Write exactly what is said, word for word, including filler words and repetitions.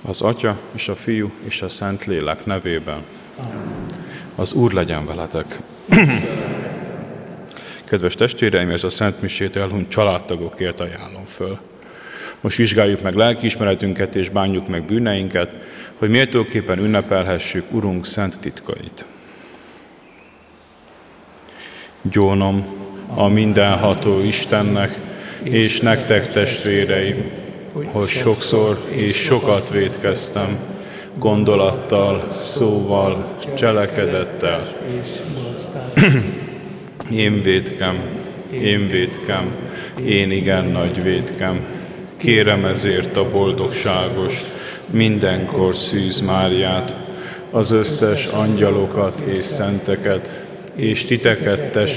Az Atya és a Fiú és a Szent Lélek nevében. Az Úr legyen veletek. Kedves testvéreim, ez a Szent Misét elhunyt családtagokért ajánlom föl. Most vizsgáljuk meg lelkiismeretünket és bánjuk meg bűneinket, hogy méltóképpen ünnepelhessük Urunk szent titkait. Gyónom a mindenható Istennek és nektek, testvéreim, hogy sokszor és sokat vétkeztem, gondolattal, szóval, cselekedettel. Én vétkem, én vétkem, én igen nagy vétkem. Kérem ezért a boldogságos, mindenkor Szűz Máriát, az összes angyalokat és szenteket, és titeket,